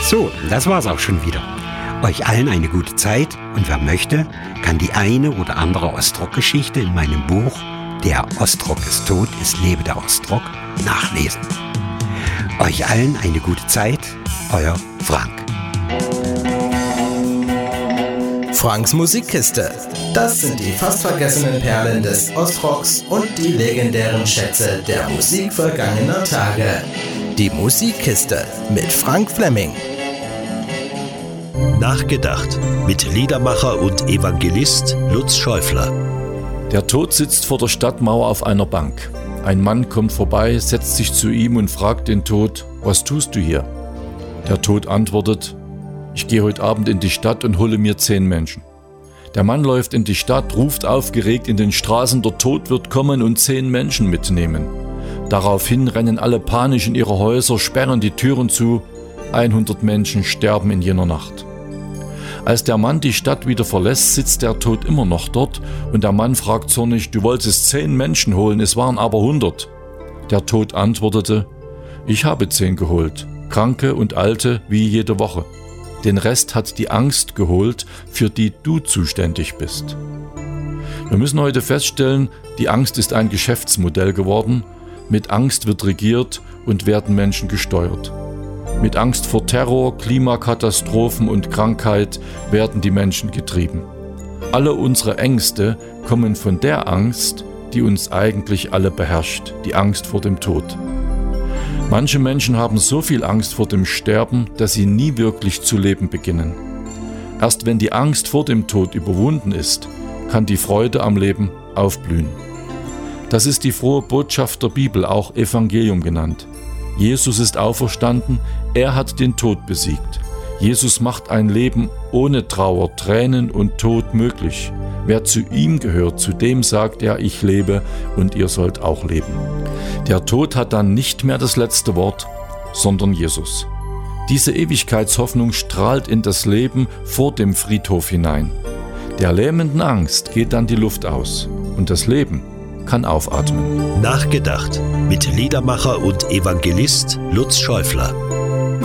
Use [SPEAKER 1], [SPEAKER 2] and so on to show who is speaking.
[SPEAKER 1] So, das war's auch schon wieder. Euch allen eine gute Zeit und wer möchte, kann die eine oder andere Ostrock-Geschichte in meinem Buch Der Ostrock ist tot, es lebe der Ostrock nachlesen. Euch allen eine gute Zeit, euer Frank.
[SPEAKER 2] Franks Musikkiste. Das sind die fast vergessenen Perlen des Ostrocks und die legendären Schätze der Musik vergangener Tage. Die Musikkiste mit Frank Flemming.
[SPEAKER 3] Nachgedacht mit Liedermacher und Evangelist Lutz Schäufler.
[SPEAKER 4] Der Tod sitzt vor der Stadtmauer auf einer Bank. Ein Mann kommt vorbei, setzt sich zu ihm und fragt den Tod: Was tust du hier? Der Tod antwortet: Ich gehe heute Abend in die Stadt und hole mir 10 Menschen. Der Mann läuft in die Stadt, ruft aufgeregt in den Straßen, der Tod wird kommen und 10 Menschen mitnehmen. Daraufhin rennen alle panisch in ihre Häuser, sperren die Türen zu. 100 Menschen sterben in jener Nacht. Als der Mann die Stadt wieder verlässt, sitzt der Tod immer noch dort und der Mann fragt zornig: Du wolltest 10 Menschen holen, es waren aber 100. Der Tod antwortete: Ich habe 10 geholt, Kranke und Alte wie jede Woche. Den Rest hat die Angst geholt, für die du zuständig bist. Wir müssen heute feststellen, die Angst ist ein Geschäftsmodell geworden. Mit Angst wird regiert und werden Menschen gesteuert. Mit Angst vor Terror, Klimakatastrophen und Krankheit werden die Menschen getrieben. Alle unsere Ängste kommen von der Angst, die uns eigentlich alle beherrscht, die Angst vor dem Tod. Manche Menschen haben so viel Angst vor dem Sterben, dass sie nie wirklich zu leben beginnen. Erst wenn die Angst vor dem Tod überwunden ist, kann die Freude am Leben aufblühen. Das ist die frohe Botschaft der Bibel, auch Evangelium genannt. Jesus ist auferstanden, er hat den Tod besiegt. Jesus macht ein Leben ohne Trauer, Tränen und Tod möglich. Wer zu ihm gehört, zu dem sagt er: Ich lebe und ihr sollt auch leben. Der Tod hat dann nicht mehr das letzte Wort, sondern Jesus. Diese Ewigkeitshoffnung strahlt in das Leben vor dem Friedhof hinein. Der lähmenden Angst geht dann die Luft aus und das Leben kann aufatmen.
[SPEAKER 3] Nachgedacht mit Liedermacher und Evangelist Lutz Schäufler.